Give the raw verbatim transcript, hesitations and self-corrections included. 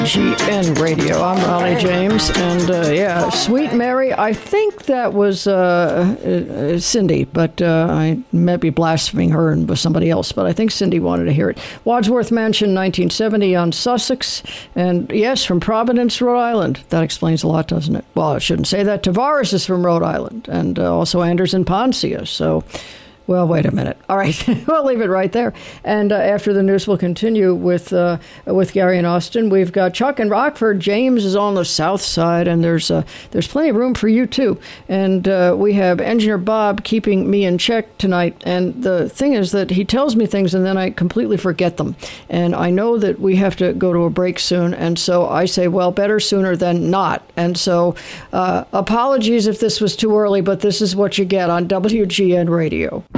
G N Radio. I'm Ronnie James, and uh, yeah, Sweet Mary. I think that was uh, uh, Cindy, but uh, I may be blaspheming her and was somebody else. But I think Cindy wanted to hear it. Wadsworth Mansion, nineteen seventy on Sussex, and yes, from Providence, Rhode Island. That explains a lot, doesn't it? Well, I shouldn't say that. Tavares is from Rhode Island, and uh, also Anderson Poncia. So. Well, wait a minute. All right, we'll leave it right there. And uh, after the news, we'll continue with uh, with Gary and Austin. We've got Chuck and Rockford. James is on the south side, and there's uh, there's plenty of room for you too. And uh, we have Engineer Bob keeping me in check tonight. And the thing is that he tells me things, and then I completely forget them. And I know that we have to go to a break soon, and so I say, well, better sooner than not. And so, uh, apologies if this was too early, but this is what you get on W G N Radio.